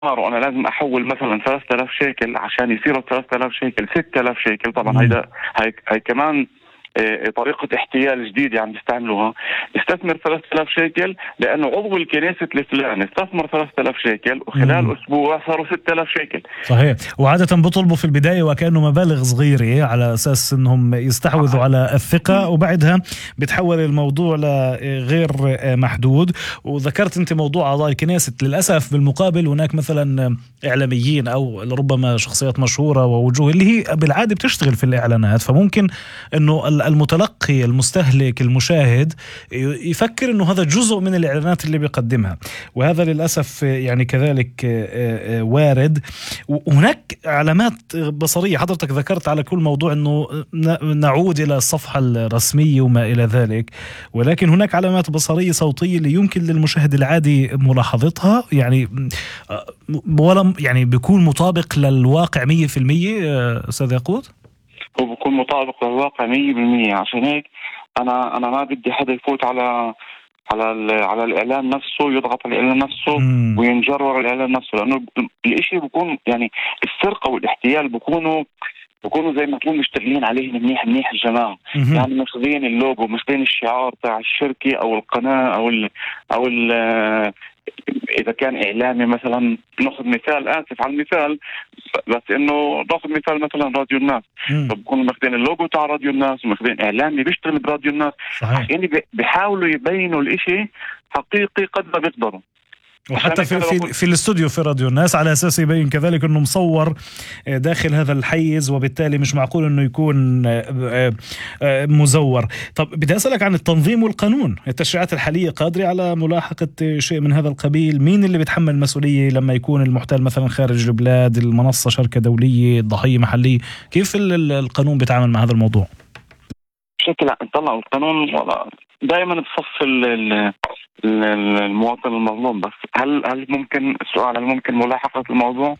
وأنا لازم أحول مثلا 3000 شيكل عشان يصيروا 3000 شيكل 6000 شيكل. طبعا هي كمان طريقة احتيال جديدة عم يستعملوها. استثمر 3000 شيكل لأنه عضو الكنيسة الفلاني استثمر 3000 شيكل وخلال أسبوع صاروا 6000 شيكل. صحيح. وعادة بيطلبوا في البداية وكأنه مبالغ صغيرة على أساس أنهم يستحوذوا على الثقة، وبعدها بتحول الموضوع لغير محدود. وذكرت أنت موضوع أعضاء الكنيسة، للأسف بالمقابل هناك مثلا إعلاميين أو ربما شخصيات مشهورة ووجوه اللي هي بالعادة بتشتغل في الإعلانات، فممكن أنه المتلقي المستهلك المشاهد يفكر أنه هذا جزء من الإعلانات اللي بيقدمها، وهذا للأسف يعني كذلك وارد. وهناك علامات بصرية، حضرتك ذكرت على كل موضوع أنه نعود إلى الصفحة الرسمية وما إلى ذلك، ولكن هناك علامات بصرية صوتية اللي يمكن للمشاهد العادي ملاحظتها، يعني بيكون مطابق للواقع 100%. أستاذ ياقوت، هو بيكون مطابق للواقع 100%. عشان هيك أنا ما بدي حدا يفوت على الإعلان نفسه، يضغط على الإعلان نفسه وينجر ورا الإعلان نفسه، لأنه الإشي بيكون يعني السرقة والاحتيال بيكونوا زي ما تقول مشتغلين عليه منيح الجماعة. يعني ماخذين اللوجو، ماخذين الشعار تاع الشركة أو القناة أو إذا كان إعلامي مثلا. نأخذ مثال، آسف على المثال، بس إنه نأخذ مثال مثلا راديو الناس، فبكونوا ماخذين اللوجو تاع راديو الناس وماخذين إعلامي بيشتغل براديو الناس. يعني بيحاولوا يبينوا الإشي حقيقي قد ما بيقدروا. وحتى في الاستوديو في راديو الناس على أساس يبين كذلك أنه مصور داخل هذا الحيز، وبالتالي مش معقول أنه يكون مزور. طب بدي أسألك عن التنظيم والقانون. التشريعات الحالية قادرة على ملاحقة شيء من هذا القبيل؟ مين اللي بيتحمل المسؤولية لما يكون المحتال مثلا خارج البلاد، المنصة شركة دولية، الضحية محلية؟ كيف القانون بيتعامل مع هذا الموضوع؟ بشكل طلع القانون دائما بصف المواطن المظلوم، بس هل ممكن السؤال، هل ممكن ملاحقة الموضوع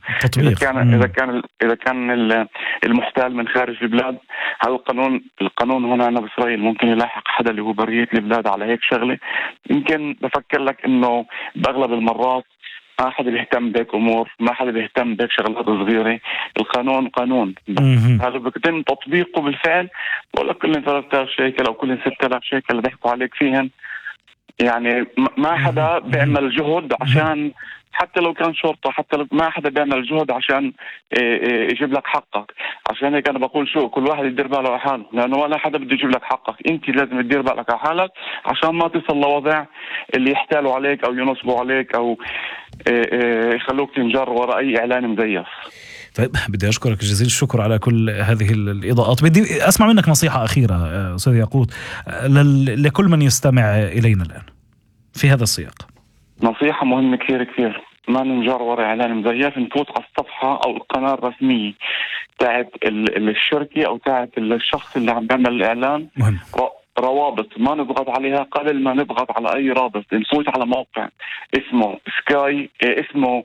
إذا كان المحتال من خارج البلاد؟ هل القانون هنا أنا بإسرائيل ممكن يلاحق حدا اللي هو برية البلاد على هيك شغلة؟ يمكن بفكر لك إنه بأغلب المرات ما حدا بيهتم بهيك أمور، ما حدا بيهتم بهيك شغلات صغيرة. القانون قانون، هذا بيتم تطبيقه بالفعل. ولا كل 3000 شيكل أو كل 6000 شيكل اللي بيحكوا عليك فيهن، يعني ما حدا بيعمل جهد عشان، حتى لو كان شرطة، حتى لو ما حدا بيعمل جهد عشان يجيب لك حقك. عشان هيك أنا بقول كل واحد يدير باله على حاله، لأنه ولا حدا بده يجيب لك حقك. أنت لازم تدير بالك على حالك عشان ما تصل لوضع اللي يحتالوا عليك أو ينصبوا عليك أو يخلوك تنجر وراء أي إعلان مزيف. طيب بدي أشكرك جزيل الشكر على كل هذه الإضاءات. بدي أسمع منك نصيحة أخيرة أستاذ ياقوت لكل من يستمع إلينا الآن في هذا السياق. نصيحة مهمة كثير، ما ننجر وراء إعلان مزيف. نفوت على الصفحة أو القناة الرسمية تاعت الشركة أو تاعت الشخص اللي عم بيعمل الإعلان. مهم. روابط ما نضغط عليها قبل ما نضغط على أي رابط. نفوت على موقع اسمه اسمه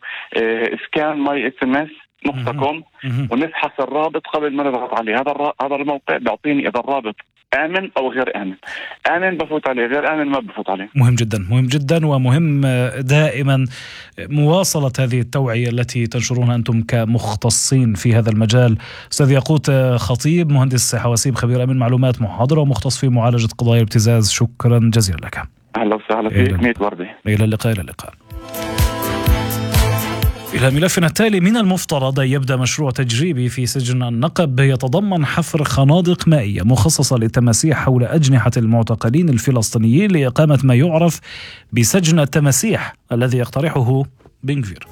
scanmysms.com ونفحص الرابط قبل ما نضغط عليه. هذا الموقع بيعطيني إذا الرابط آمن أو غير آمن بفوت عليه، غير آمن ما بفوت عليه. مهم جدا ومهم دائما مواصلة هذه التوعية التي تنشرونها أنتم كمختصين في هذا المجال. أستاذ ياقوت خطيب، مهندس حواسيب، خبير أمن معلومات، محاضرة ومختص في معالجة قضايا الابتزاز، شكرا جزيلا لك. أهلا وسهلا فيك. ميت وردي. إلى اللقاء. إلى ملفنا التالي. من المفترض أن يبدأ مشروع تجريبي في سجن النقب يتضمن حفر خنادق مائية مخصصة للتماسيح حول أجنحة المعتقلين الفلسطينيين لإقامة ما يعرف بسجن التماسيح الذي يقترحه بن غفير.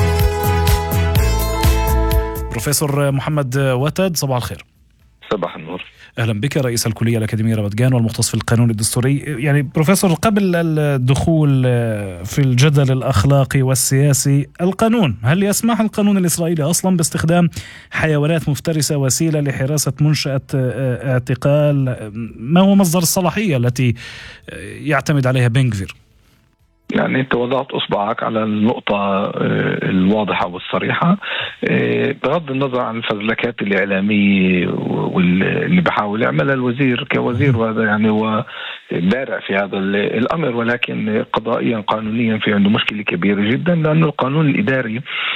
بروفيسور محمد وتد، صباح الخير. صباح النور. أهلا بك، رئيس الكلية الأكاديمية ربات جان والمختص في القانون الدستوري. يعني بروفيسور، قبل الدخول في الجدل الأخلاقي والسياسي، القانون، هل يسمح القانون الإسرائيلي أصلا باستخدام حيوانات مفترسة وسيلة لحراسة منشأة اعتقال؟ ما هو مصدر الصلاحية التي يعتمد عليها بن غفير؟ يعني أنت وضعت أصبعك على النقطة الواضحة والصريحة، بغض النظر عن الفزلكات الإعلامية واللي بحاول يعملها الوزير كوزير، وهذا يعني هو بارع في هذا الأمر، ولكن قضائيا قانونيا في عنده مشكلة كبيرة جدا، لأنه القانون الإداري